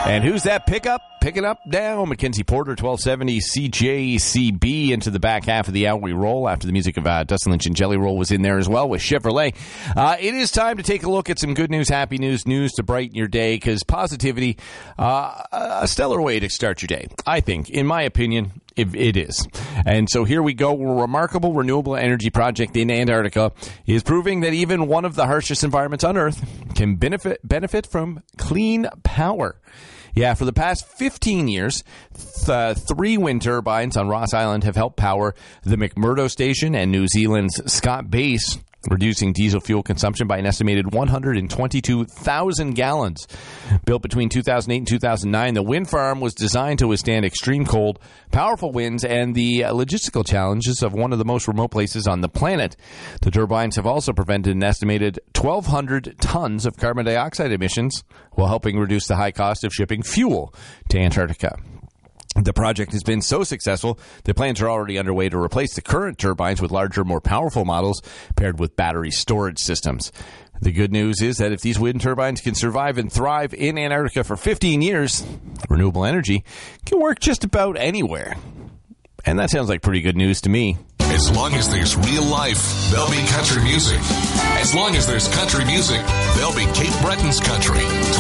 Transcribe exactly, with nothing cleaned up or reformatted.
And who's that pickup? Picking up now, Mackenzie Porter, twelve seventy C J C B. Into the back half of the hour we roll after the music of uh, Dustin Lynch and Jelly Roll was in there as well with Chevrolet. Uh, it is time to take a look at some good news, happy news, news to brighten your day, because positivity, uh, a stellar way to start your day, I think, in my opinion. It, it is. And so here we go. A remarkable renewable energy project in Antarctica is proving that even one of the harshest environments on Earth can benefit benefit from clean power. Yeah, for the past fifteen years, th- uh, three wind turbines on Ross Island have helped power the McMurdo Station and New Zealand's Scott Base, reducing diesel fuel consumption by an estimated one hundred twenty-two thousand gallons. Built between two thousand eight and two thousand nine, the wind farm was designed to withstand extreme cold, powerful winds, and the logistical challenges of one of the most remote places on the planet. The turbines have also prevented an estimated twelve hundred tons of carbon dioxide emissions, while helping reduce the high cost of shipping fuel to Antarctica. The project has been so successful that plans are already underway to replace the current turbines with larger, more powerful models paired with battery storage systems. The good news is that if these wind turbines can survive and thrive in Antarctica for fifteen years, renewable energy can work just about anywhere. And that sounds like pretty good news to me. As long as there's real life, there'll be country music. As long as there's country music, there'll be Cape Breton's country.